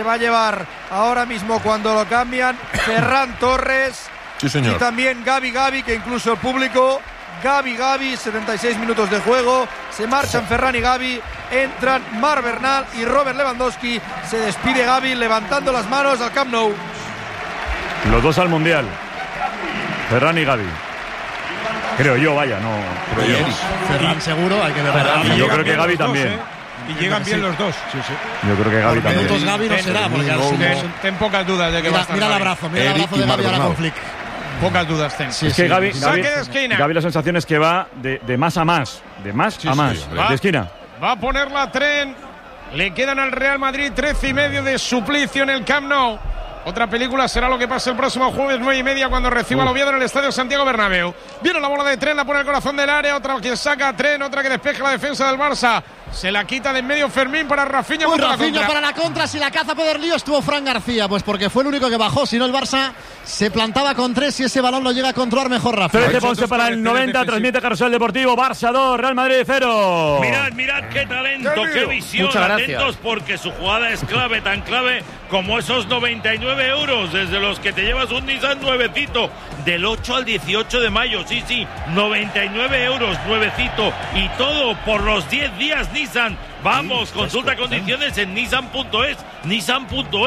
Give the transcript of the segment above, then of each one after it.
va a llevar ahora mismo cuando lo cambian Ferran Torres. Sí, señor. Y también Gavi, que incluso el público, Gavi, 76 minutos de juego, se marchan Ferran y Gavi, entran Marc Bernal y Robert Lewandowski. Se despide Gavi levantando las manos al Camp Nou. Los dos al Mundial, Ferran y Gavi. Creo yo, vaya, no. Creo yo. Ferran seguro, hay que ver. Yo creo que Gavi también. Y llegan bien los dos. Sí. Yo creo que Gavi también. Minutos Gavi no será, porque ten pocas dudas de que va a estar. Mira el abrazo de Gavi ahora con Flick. Pocas dudas ten. Es que Gavi, Saque de esquina. Gavi la sensación es que va de más a más. De más a más. De esquina. Va a poner la tren. Le quedan al Real Madrid 13 y medio de suplicio en el Camp Nou. Otra película será lo que pase el próximo jueves 9:30 cuando reciba al Oviedo en el Estadio Santiago Bernabéu. Viene la bola de Tren, la pone el corazón del área, otra que saca a Tren, otra que despeja la defensa del Barça. Se la quita de en medio Fermín para Rafinha. Rafinha para la contra, si la caza Pedro Lío estuvo Fran García, pues porque fue el único que bajó, si no el Barça se plantaba con 3 y ese balón lo llega a controlar mejor Rafinha. 13 Ponce para el 90, transmite Carrusel Deportivo, Barça 2, Real Madrid 0. Mirad qué talento, qué visión, atentos porque su jugada es clave, tan clave como esos 99 euros desde los que te llevas un Nissan nuevecito del 8 al 18 de mayo, sí, 99 euros nuevecito y todo por los 10 días Nissan. Vamos, consulta condiciones en nissan.es. Nissan.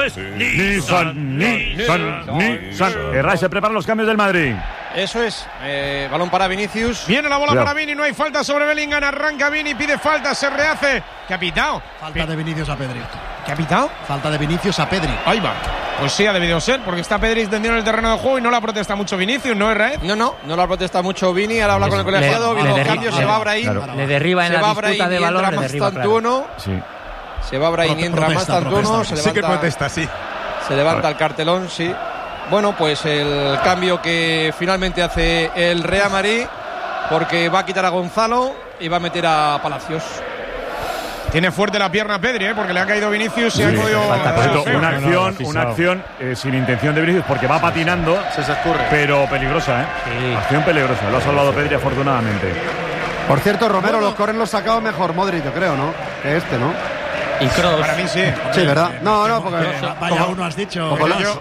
Herrera, se preparan los cambios del Madrid. Eso es, balón para Vinicius. Viene la bola para Vini, no hay falta sobre Bellingham, arranca Vini, pide falta, se rehace. ¿Qué ha pitado? Falta de Vinicius a Pedri. ¿Qué ha pitado? Falta de Vinicius a Pedri. Ahí va. Pues sí, ha debido ser, porque está Pedri extendido en el terreno de juego y no la protesta mucho Vinicius, ¿no es Raed? No la protesta mucho Vini, ahora habla con el colegiado, viene los cambios, se va Brahim. Le derriba en la disputa de balón, le derriba, claro. Sí. Se va Brahim y entra más Tantuono. Sí que protesta, sí. Se levanta el cartelón, sí. Bueno, pues el cambio que finalmente hace el Real Madrid, porque va a quitar a Gonzalo y va a meter a Palacios. Tiene fuerte la pierna Pedri, porque le ha caído Vinicius y ha podido. Una acción sin intención de Vinicius, porque va patinando, se escurre. Pero peligrosa, Sí. Acción peligrosa. Lo ha salvado Pedri afortunadamente. Por cierto, Romero, los corners los sacaba mejor Modric, yo creo, ¿no? Que ¿no? Y Kroos. Para mí sí. Sí, ¿verdad? No, porque... Vaya uno has dicho.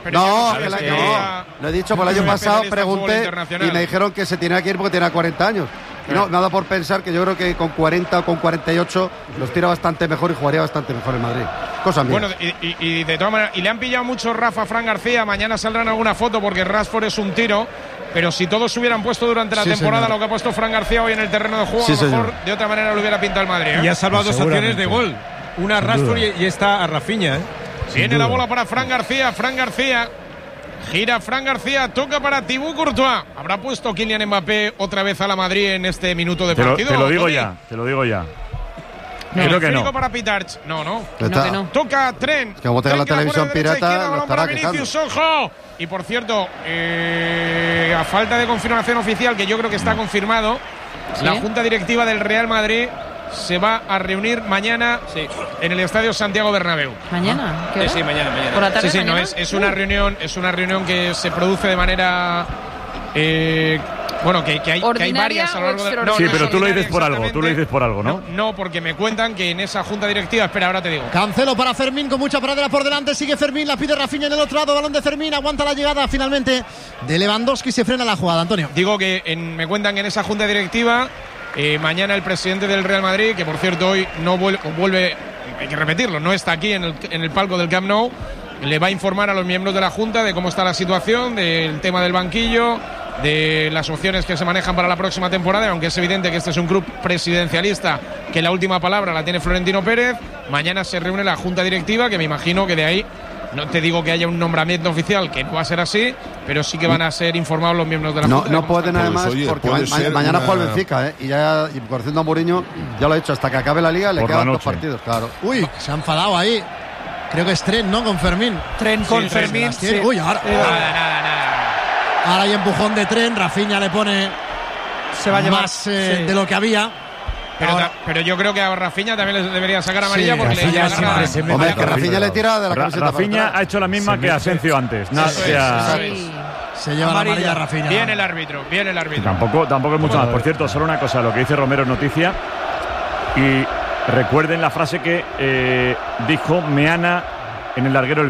Lo he dicho por el año pasado, pregunté y me dijeron que se tenía que ir porque tenía 40 años. Y no, nada por pensar que yo creo que con 40 o con 48 los tira bastante mejor y jugaría bastante mejor en Madrid. Cosa mía. Bueno, y de todas maneras, y le han pillado mucho Rafa, Fran García. Mañana saldrán alguna foto porque Rashford es un tiro. Pero si todos se hubieran puesto durante la temporada lo que ha puesto Fran García hoy en el terreno de juego, a lo mejor de otra manera lo hubiera pintado el Madrid. Y ha salvado dos opciones de gol. Una a Rashford y esta a Rafinha. Viene la bola para Fran García. Gira Fran García, toca para Thibaut Courtois. ¿Habrá puesto Kylian Mbappé otra vez a la Madrid en este minuto de partido? Te lo digo ya. Creo que no. Para Pitarch. No. Toca Tren. Que como tenga la televisión pirata, lo estará quitando. ¡Ojo! Y por cierto, a falta de confirmación oficial, que yo creo que está confirmado, la Junta Directiva del Real Madrid se va a reunir mañana en el Estadio Santiago Bernabéu. ¿Mañana? ¿Qué hora? Sí, mañana. ¿Por la tarde? Sí, mañana? es una reunión que se produce de manera que hay varias a lo largo de sí, pero tú lo dices por algo, ¿no? No, porque me cuentan que en esa junta directiva, espera, ahora te digo. Cancelo para Fermín con mucha pradera por delante, sigue Fermín, la pide Rafinha en el otro lado, balón de Fermín, aguanta la llegada finalmente de Lewandowski, se frena la jugada, Antonio. Digo que me cuentan que en esa junta directiva mañana el presidente del Real Madrid, que por cierto hoy no vuelve, hay que repetirlo, no está aquí en el palco del Camp Nou, le va a informar a los miembros de la junta de cómo está la situación, del tema del banquillo, de las opciones que se manejan para la próxima temporada, aunque es evidente que este es un club presidencialista, que la última palabra la tiene Florentino Pérez. Mañana se reúne la junta directiva, que me imagino que de ahí, no te digo que haya un nombramiento oficial, que no va a ser así, pero sí que van a ser informados los miembros de la junta. No pueden además, porque mañana juega el Benfica, y conociendo a Mourinho, ya lo he dicho, hasta que acabe la liga le quedan 2 partidos, claro. Uy, se ha enfadado ahí. Creo que es Tren, ¿no? Con Fermín. Tren con Fermín. Sí. Uy, ahora. Nada. Ahora hay empujón de Tren, Rafinha le pone se va a llevar más de lo que había. Pero yo creo que a Rafinha también le debería sacar amarilla porque le lleva Hombre, que Rafinha le tira de la camiseta. Rafinha ha hecho la misma que Asensio antes. Se lleva la amarilla Rafinha. Viene el árbitro. Tampoco es mucho más. Por cierto, solo una cosa, lo que dice Romero es noticia. Y recuerden la frase que dijo Meana en el larguero el